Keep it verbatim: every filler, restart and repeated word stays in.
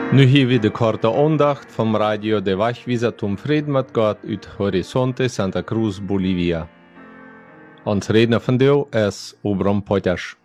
Nu hier weer de korte aandacht van Radio de Wachwieser Tom Fred met God uit Horizonte Santa Cruz, Bolivia. Ons redner vandaag is Obram Potters.